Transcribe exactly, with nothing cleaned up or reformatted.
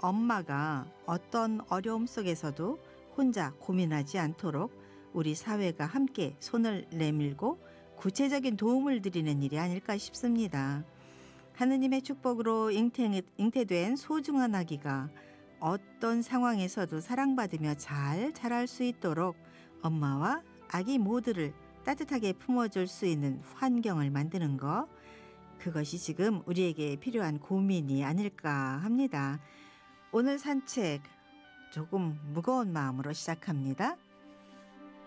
엄마가 어떤 어려움 속에서도 혼자 고민하지 않도록 우리 사회가 함께 손을 내밀고 구체적인 도움을 드리는 일이 아닐까 싶습니다. 하느님의 축복으로 잉태, 잉태된 소중한 아기가 어떤 상황에서도 사랑받으며 잘 자랄 수 있도록 엄마와 아기 모두를 따뜻하게 품어줄 수 있는 환경을 만드는 것, 그것이 지금 우리에게 필요한 고민이 아닐까 합니다. 오늘 산책 조금 무거운 마음으로 시작합니다.